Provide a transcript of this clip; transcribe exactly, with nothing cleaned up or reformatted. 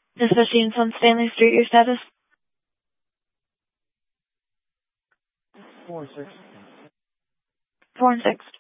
This machine's on Stanley Street, your status? Four six. Four and six.